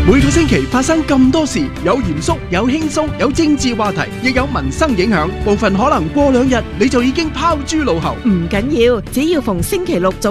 每個星期發生咁多事，有嚴肅，有輕鬆，有政治話題，亦有民生影響。部分可能過2日你就已經拋諸腦後。 唔緊要，只要逢星期六早